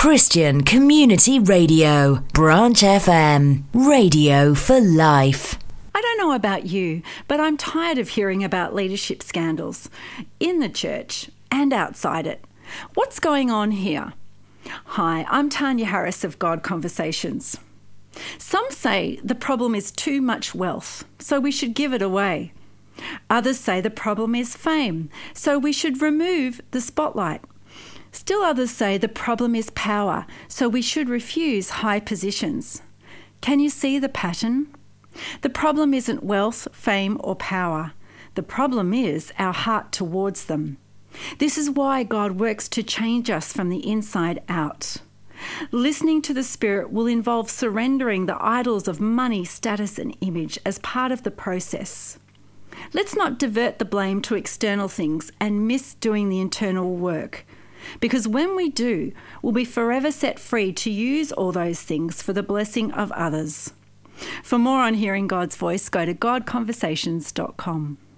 Christian Community Radio, Branch FM, radio for life. I don't know about you, but I'm tired of hearing about leadership scandals in the church and outside it. What's going on here? Hi, I'm Tanya Harris of God Conversations. Some say the problem is too much wealth, so we should give it away. Others say the problem is fame, so we should remove the spotlight. Still others say the problem is power, so we should refuse high positions. Can you see the pattern? The problem isn't wealth, fame, or power. The problem is our heart towards them. This is why God works to change us from the inside out. Listening to the Spirit will involve surrendering the idols of money, status, and image as part of the process. Let's not divert the blame to external things and miss doing the internal work. Because when we do, we'll be forever set free to use all those things for the blessing of others. For more on hearing God's voice, go to godconversations.com.